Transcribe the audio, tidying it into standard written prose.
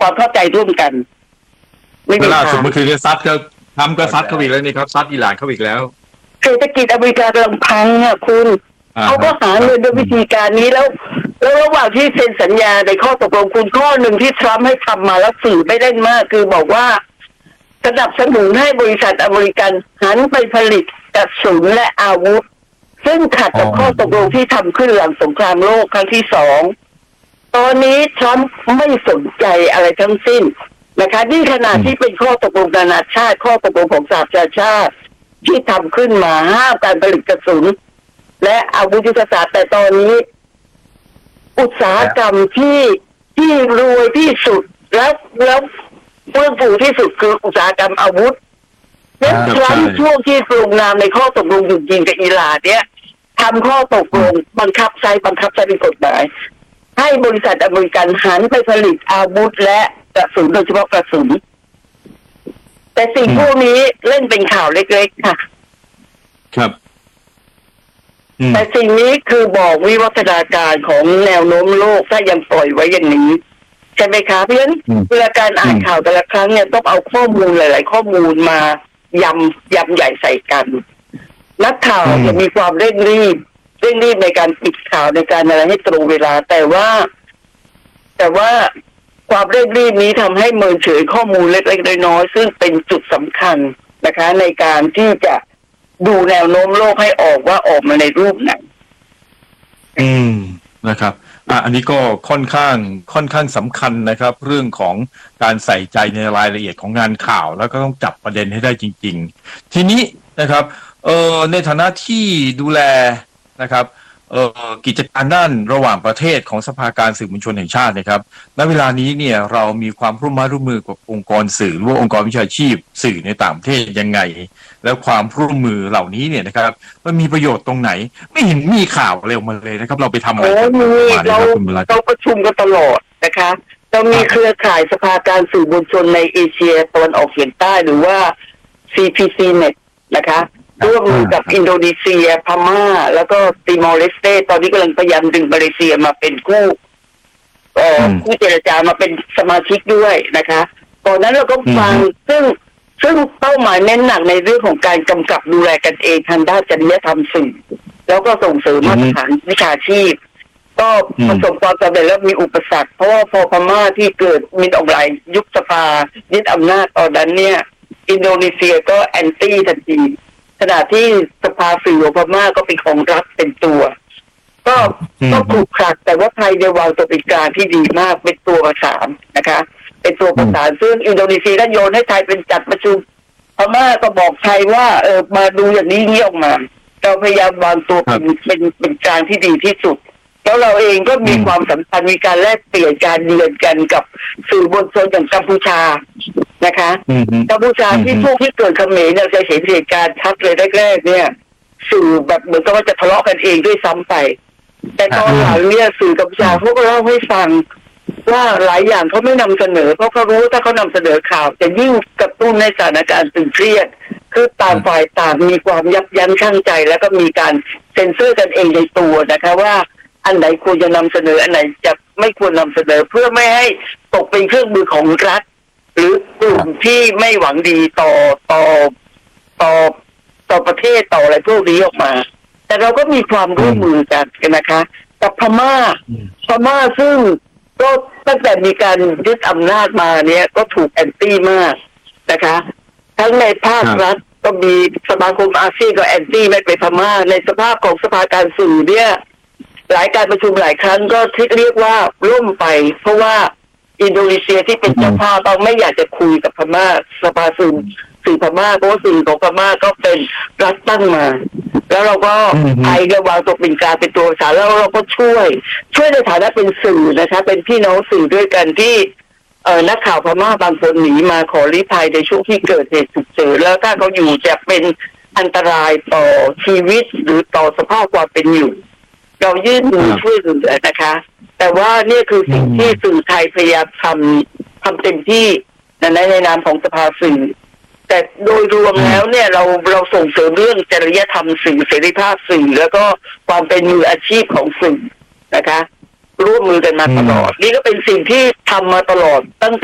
ความเข้าใจร่วมกันไม่มีล่าสุดทางเมื่อคืนก็ซัดก็ทำก็ซัดเขาอีกแล้วนี่ครับซัดอิหร่านเขาอีกแล้วเศรษฐกิจอเมริกากำลังพังอ่ะคุณเขาก็หาเงินด้วยวิธีการนี้แล้วระหว่างที่เซ็นสัญญาในข้อตกลงคุณข้อหนึ่งที่ทรัมป์ให้ทำมาแล้วสื่อไม่เล่นมากคือบอกว่าสนับสนุนให้บริษัทอเมริกันหันไปผลิตกระสุนและอาวุธซึ่งขัดกับข้อตกลงที่ทำขึ้นหลังสงครามโลกครั้งที่2ตอนนี้ทรัมป์ไม่สนใจอะไรทั้งสิ้นนะคะนี่ขณะที่เป็นข้อตกลงนานาชาติข้อตกลงของสหประชาชาติที่ทำขึ้นมาห้ามการผลิตกระสุนและอาวุธยุทโธศาสตร์แต่ตอนนี้อุตสาหกรรมที่รวยที่สุดแล้วเฟื่องฟูที่สุดคืออุตสาหกรรมอาวุธและทรัมป์ช่วงที่ลงนามในข้อตกลงหยุดยิงกับอิหร่านเนี่ยทำข้อตกลงบังคับใช้เป็นกฎหมายให้บริษัทอเมริกันหันไปผลิตอาวุธและกระสุนโดยเฉพาะกระสุนแต่สิ่งพวกนี้เล่นเป็นข่าวเล็กๆค่ะครับแต่สิ่งนี้คือบอกวิวัฒนาการของแนวโน้มโลกถ้ายังปล่อยไว้อย่างนี้ใช่ไหมคะเพราะฉะนั้นเวลาการอ่านข่าวแต่ละครั้งเนี่ยต้องเอาข้อมูลหลายๆข้อมูลมายำใหญ่ใส่กันนักข่าวจะมีความเร่งรีบในการปิดข่าวในการอะไรให้ตรงเวลาแต่ว่าความเร่งรีบนี้ทำให้เมินเฉยข้อมูลเล็กๆน้อยๆซึ่งเป็นจุดสำคัญนะคะในการที่จะดูแนวโน้มโลกให้ออกว่าออกมาในรูปไหนนะครับอันนี้ก็ค่อนข้างสำคัญนะครับเรื่องของการใส่ใจในรายละเอียดของงานข่าวแล้วก็ต้องจับประเด็นให้ได้จริงๆทีนี้นะครับในฐานะที่ดูแลนะครับกิจการด้านระหว่างประเทศของสภาการสื่อมวลชนแห่งชาตินะครับณเวลานี้เนี่ยเรามีความร่วมมือกับองค์กรสื่อหรือว่าองค์กรวิชาชีพสื่อในต่างประเทศยังไงแล้วความร่วมมือเหล่านี้เนี่ยนะครับมันมีประโยชน์ตรงไหนไม่เห็นมีข่าวเร็วมาเลยนะครับเราไปทำอะไรกันมาเราประชุมกันตลอดนะคะเรามีเครือข่ายสภาการสื่อมวลชนในเอเชียตะวันออกเฉียงใต้หรือว่า CPCNet นะคะร่วมมือกับอินโดนีเซียพม่าแล้วก็ติมอร์เลสเตตอนนี้กำลังพยายามดึงมาเลเซียมาเป็นคู่เจรจามาเป็นสมาชิกด้วยนะคะตอนนั้นเราก็ฟังซึ่งเป้าหมายเน้นหนักในเรื่องของการกำกับดูแลกันเองทางด้านจริยธรรมสื่อแล้วก็ส่งเสริมมาตรฐานวิชาชีพก็ประสบความสำเร็จแล้วมีอุปสรรคเพราะว่าพอพม่าที่เกิดมินออกไหลยุบสภายึดอำนาจตอนนั้นเนี่ยอินโดนีเซียก็แอนตี้ทันทีขณะที่สภาสื่อของพม่าก็เป็นของรัฐเป็นตัวก็ถูกผลักแต่ว่าไทยได้วางตัวเป็นกลางที่ดีมากเป็นตัวประสานนะคะเป็นตัวประสานซึ่งอินโดนีเซียก็โยนให้ไทยเป็นจัดประชุมพม่าก็บอกไทยว่ามาดูอย่างนี้ออกมาเราพยายามวางตัวเป็นกลางที่ดีที่สุดแล้วเราเองก็มีความสัมพันธ์มีการแลกเปลี่ยนการเรียนกันกับสื่อมวลชนอย่างกัมพูชานะคะกัมพูชาที่พวกที่เกิดเขมรเนี่ยจะเห็นเหตุการณ์ชัดเลยแรกๆเนี่ยสื่อแบบเหมือนกับว่าจะทะเลาะกันเองด้วยซ้ำไปแต่ตอนหลังเนี่ยสื่อกัมพูชาเขาก็เล่าให้ฟังว่าหลายอย่างเขาไม่นำเสนอเพราะเขารู้ถ้าเขานำเสนอข่าวจะยิ่งกระตุ้นในสถานการณ์ตึงเครียดคือต่างฝ่ายต่างมีความยับยั้งชั่งใจแล้วก็มีการเซ็นเซอร์กันเองในตัวนะคะว่าอันไหนควรจะนำเสนออันไหนจะไม่ควรนำเสนอเพื่อไม่ให้ตกเป็นเครื่องมือของรัฐหรือกลุ่มที่ไม่หวังดีต่อประเทศต่ออะไรพวกนี้ออกมาแต่เราก็มีความร่วมมือกันนะคะกับพม่าซึ่งก็ตั้งแต่มีการยึดอำนาจมาเนี่ยก็ถูกแอนตี้มากนะคะทั้งในภาครัฐก็มีสมาคมอาเซียนก็แอนตี้ไม่ไปพม่าในสภาพของสภาการสื่อเนี่ยหลายการประชุมหลายครั้งก็ที่เรียกว่าล่มไปเพราะว่าอินโดนีเซียที่เป็นเจ้าภาพต้องไม่อยากจะคุยกับพม่าสภาสื่อพม่าเพราะว่าสื่อของพม่าก็เป็นรัฐตั้งมาแล้วเราก็ไทยระวางตัวเป็นกลางเป็นตัวประสานแล้วเราก็ช่วยในฐานะเป็นสื่อนะคะเป็นพี่น้องสื่อด้วยกันที่นักข่าวพม่าบางคนหนีมาขอลี้ภัยในช่วงที่เกิดเหตุฉุกเฉินแล้วถ้าเขาอยู่จะเป็นอันตรายต่อชีวิตหรือต่อสภาพความเป็นอยู่เรายื่นมือช่วยเหลือนะคะแต่ว่านี่คือสิ่งที่สื่อไทยพยายามทำเต็มที่ในนามของสภาสื่อแต่โดยรวมแล้วเนี่ยเราส่งเสริมเรื่องจริยธรรมสื่อเสรีภาพสื่อแล้วก็ความเป็นมืออาชีพของสื่อนะคะร่วมมือกันมาตลอดนี่ก็เป็นสิ่งที่ทำมาตลอดตั้ง